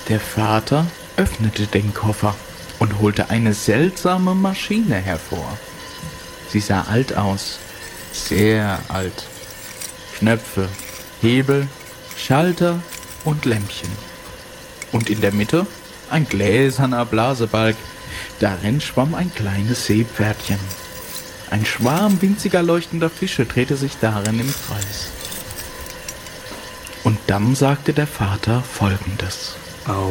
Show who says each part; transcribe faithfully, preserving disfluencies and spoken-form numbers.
Speaker 1: Der Vater öffnete den Koffer und holte eine seltsame Maschine hervor. Sie sah alt aus, sehr alt. Knöpfe, Hebel, Schalter und Lämpchen. Und in der Mitte ein gläserner Blasebalg. Darin schwamm ein kleines Seepferdchen. Ein Schwarm winziger leuchtender Fische drehte sich darin im Kreis. Und dann sagte der Vater Folgendes: